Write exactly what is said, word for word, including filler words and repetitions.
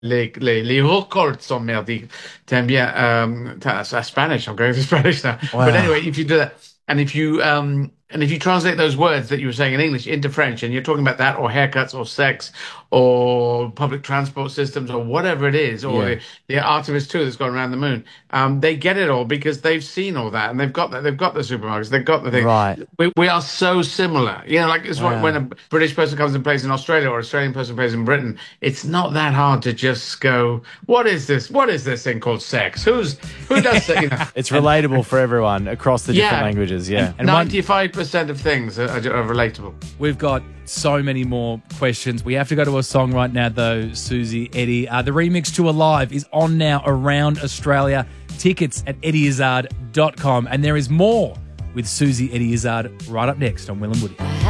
Les, les, les records sont merdiques. T'aimes bien, um, that's, that's Spanish. I'm going to Spanish now. But Wow. anyway, if you do that, and if you um, and if you translate those words that you were saying in English into French, and you're talking about that, or haircuts, or sex, or public transport systems, or whatever it is, or Yeah. the, the Artemis two that's gone around the moon, um, they get it all because they've seen all that, and they've got that. They've got the supermarkets. They've got the thing. Right. We, we are so similar. You know, like it's what when Wow. a British person comes and plays in Australia, or Australian person plays in Britain. It's not that hard to just go, what is this? What is this thing called sex? Who's who does that? You know, It's and, relatable for everyone across the different yeah, languages. Yeah. and And one, ninety-five percent of things are, are, are relatable. We've got so many more questions. We have to go to a song right now, though, Susie, Eddie. Uh, the remix to Alive is on now around Australia. Tickets at eddie izzard dot com. And there is more with Susie Eddie Izzard right up next on Will and Woody.